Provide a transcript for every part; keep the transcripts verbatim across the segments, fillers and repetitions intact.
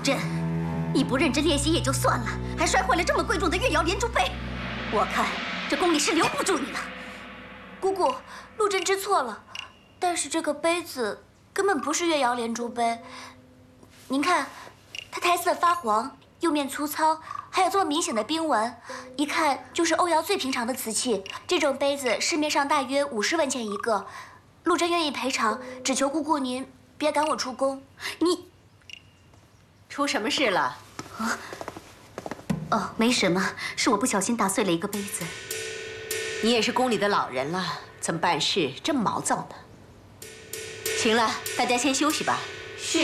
真，你不认真练习也就算了，还摔坏了这么贵重的月瑶连珠杯，我看这宫里是留不住你了。 姑姑，陆真知错了，但是这个杯子根本不是月瑶连珠杯。您看，它胎色发黄，釉面粗糙，还有这么明显的冰纹，一看就是欧瑶最平常的瓷器。这种杯子市面上大约五十文钱一个，陆真愿意赔偿，只求姑姑您别赶我出宫。 你出什么事了？ 啊？哦，没什么，是我不小心打碎了一个杯子。 你也是宫里的老人了，怎么办事这么毛躁呢？行了，大家先休息吧。 是。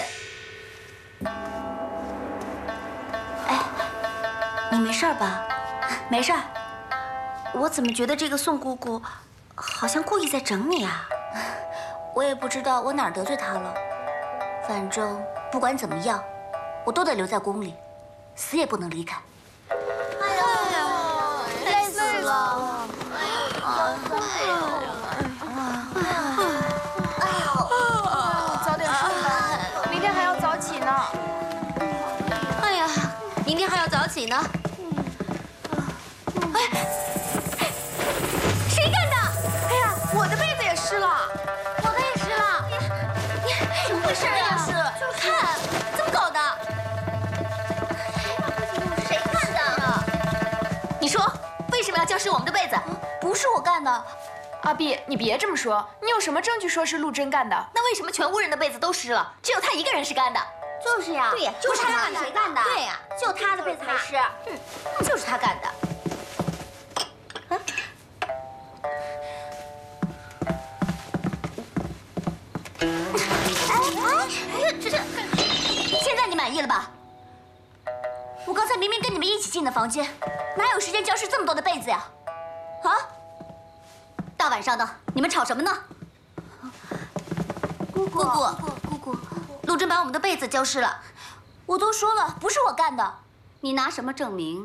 哎，你没事吧？没事儿。我怎么觉得这个宋姑姑好像故意在整你啊？我也不知道我哪儿得罪她了。反正不管怎么样，我都得留在宫里，死也不能离开。 哎呀，累死了！哎呦，哎呦，哎呦， 早点睡吧，明天还要早起呢。 哎呀，明天还要早起呢。 哎，谁干的？ 哎呀，我的被子也湿了， 我的也湿了。 你你怎么回事呀？是，就是看，怎么搞的？ 谁干的？ 你说为什么要浇湿我们的被子？不是我干的。 阿碧，你别这么说，你有什么证据说是陆真干的？ 那为什么全屋人的被子都湿了，只有他一个人是干的？ 就是呀， 对呀， 就是他干的， 谁干的？ 对呀， 就他的被子还湿。 嗯，就是他干的。哎，这这，现在你满意了吧？我刚才明明跟你们一起进的房间，哪有时间浇湿这么多的被子呀？啊！大晚上的，你们吵什么呢？姑姑，姑姑，姑姑，陆真把我们的被子浇湿了。我都说了，不是我干的。你拿什么证明